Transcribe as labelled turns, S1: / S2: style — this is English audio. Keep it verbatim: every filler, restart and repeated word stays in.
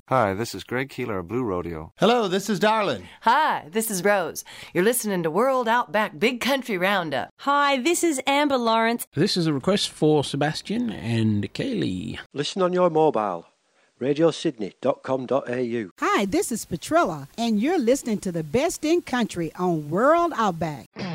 S1: Hi, this is Greg Keeler of Blue Rodeo.
S2: Hello, this is Darlin.
S3: Hi, this is Rose. You're listening to World Outback Big Country Roundup.
S4: Hi, this is Amber Lawrence.
S5: This is a request for Sebastian and Kaylee.
S6: Listen on your mobile. radio sydney dot com dot a u.
S7: Hi, this is Petrilla, and you're listening to the best in country on World Outback.